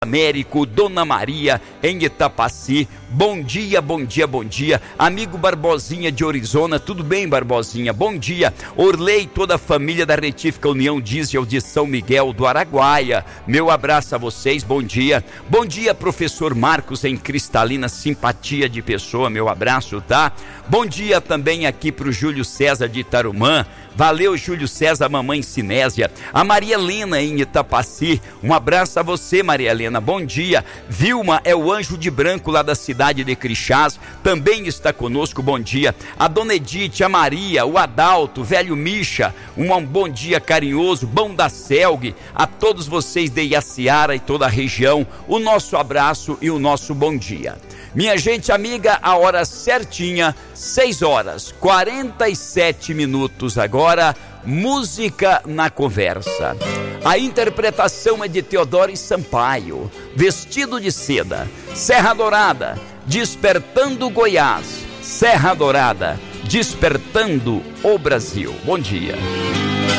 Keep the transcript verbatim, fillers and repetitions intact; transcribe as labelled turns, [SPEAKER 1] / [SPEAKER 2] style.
[SPEAKER 1] Américo, Dona Maria, em Itapaci. Bom dia, bom dia, bom dia. Amigo Barbosinha de Orizona, tudo bem, Barbosinha? Bom dia. Orley, toda a família da Retífica União Diesel de São Miguel do Araguaia. Meu abraço a vocês, bom dia. Bom dia, professor Marcos, em Cristalina, simpatia de pessoa, meu abraço, tá? Bom dia também aqui pro Júlio César de Tarumã. Valeu, Júlio César, mamãe Sinésia. A Maria Helena em Itapaci, um abraço a você, Maria Helena, bom dia. Vilma é o anjo de branco lá da cidade de Crixás, também está conosco, bom dia. A Dona Edith, a Maria, o Adalto, o velho Misha, um, um bom dia carinhoso, bom da Selg, a todos vocês de Iaciara e toda a região, o nosso abraço e o nosso bom dia. Minha gente amiga, a hora certinha, seis horas, quarenta e sete minutos agora, música na conversa. A interpretação é de Teodoro Sampaio, Vestido de Seda, Serra Dourada, Despertando Goiás, Serra Dourada, Despertando o Brasil. Bom dia.